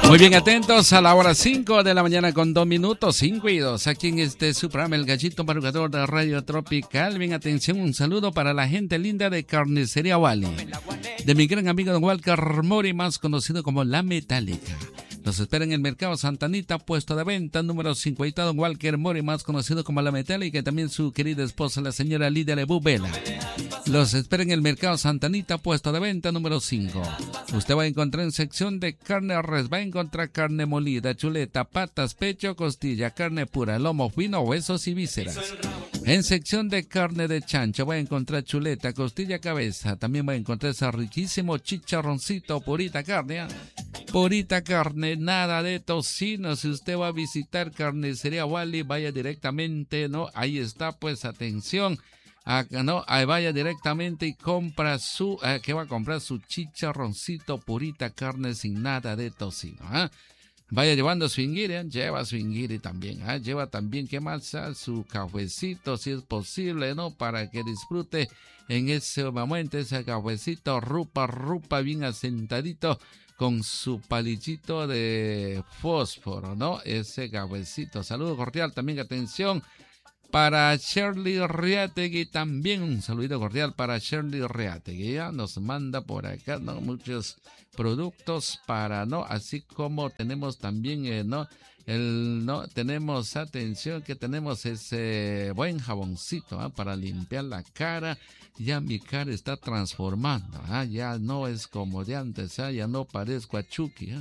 Muy bien, atentos a la hora 5 de la mañana con 2 minutos, 5 y 2. Aquí en su programa El Gallito Madrugador de Radio Tropical. Bien, atención, un saludo para la gente linda de Carnicería Wally. De mi gran amigo Don Walker Mori, más conocido como La Metálica. Los espera en el Mercado Santa Anita, puesto de venta número 50, Don Walker Mori, más conocido como La Metálica, y también su querida esposa, la señora Lidia Lebu Vela. Los espera en el Mercado Santa Anita, puesto de venta número 5. Usted va a encontrar en sección de carne de res, va a encontrar carne molida, chuleta, patas, pecho, costilla, carne pura, lomo fino, huesos y vísceras. En sección de carne de chancho va a encontrar chuleta, costilla, cabeza. También va a encontrar ese riquísimo chicharroncito, purita carne. Purita carne, nada de tocino. Si usted va a visitar Carnicería Wally, vaya directamente, ¿no? Ahí está, pues, atención. No, vaya directamente y compra que va a comprar su chicharroncito, purita carne sin nada de tocino, ¿eh? Vaya llevando su inguiri, lleva su inguiri también, lleva también, ¿qué más? Su cafecito, si es posible, ¿no? Para que disfrute en ese momento ese cafecito, rupa, bien asentadito, con su palillito de fósforo, ¿no? Ese cafecito. Saludo cordial también, atención, para Shirley Reategui también, un saludo cordial para Shirley Reategui. Ya nos manda por acá, ¿no? Muchos productos para, ¿no? Así como tenemos también, ¿no? Tenemos, atención, que tenemos ese buen jaboncito, para limpiar la cara. Ya mi cara está transformando, ya no es como de antes, ya no parezco a Chucky,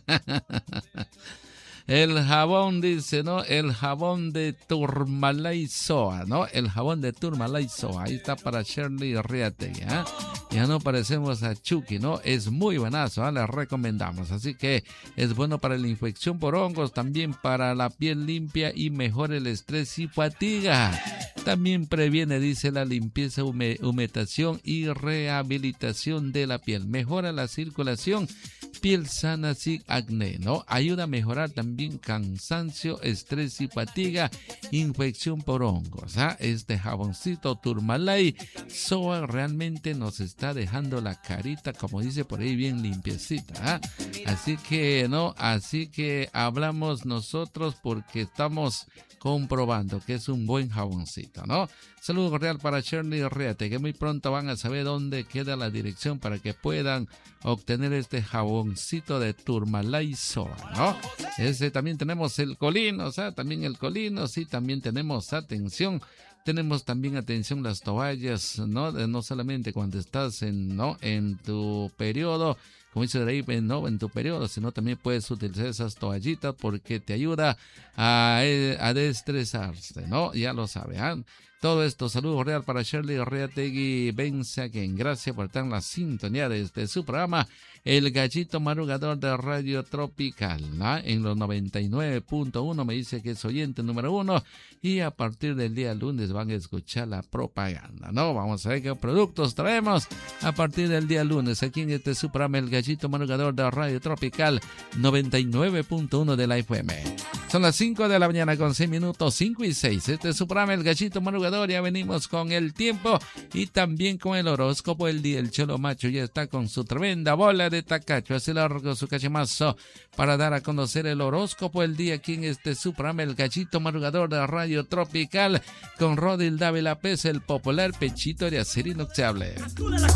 El jabón, dice, ¿no? El jabón de Turmalay Soa, ¿no? El jabón de Turmalay Soa. Ahí está para Shirley Reategui, Ya no parecemos a Chucky, ¿no? Es muy buenazo, les recomendamos. Así que es bueno para la infección por hongos, también para la piel limpia y mejora el estrés y fatiga. También previene, dice, la limpieza, humectación y rehabilitación de la piel. Mejora la circulación, piel sana sin acné, ¿no? Ayuda a mejorar también cansancio, estrés y fatiga, infección por hongos. Este jaboncito Turmalay Soa realmente nos está dejando la carita, como dice por ahí, bien limpiecita. Así que, ¿no? Así que hablamos nosotros porque estamos comprobando que es un buen jaboncito, ¿no? Saludo cordial para Shirley Reate, que muy pronto van a saber dónde queda la dirección para que puedan obtener este jaboncito de Turmalay Soa, ¿no? También tenemos el colino, también el colino, sí, también tenemos, atención, las toallas, ¿no? No solamente cuando estás en tu periodo, como dice de ahí, ¿no? En tu periodo, sino también puedes utilizar esas toallitas porque te ayuda a desestresarse, ¿no? Ya lo sabe, Todo esto, saludo real para Shirley Reategui Benzaquén. Gracias por estar en la sintonía de su programa El Gallito Madrugador de Radio Tropical, en los 99.1. Me dice que es oyente número 1 y a partir del día lunes van a escuchar la propaganda, ¿no? Vamos a ver qué productos traemos a partir del día lunes aquí en su programa El Gallito Madrugador de Radio Tropical 99.1 de la FM. Son las 5 de la mañana con 6 minutos, 5 y 6. Este es su programa El Gallito Madrugador. Ya venimos con el tiempo y también con el horóscopo del día. El Cholo Macho ya está con su tremenda bola de tacacho. Hace largo su cachemazo para dar a conocer el horóscopo del día aquí en su programa El Gallito Madrugador de Radio Tropical con Rodil Dávila Pez, el popular pechito de acero inoxidable.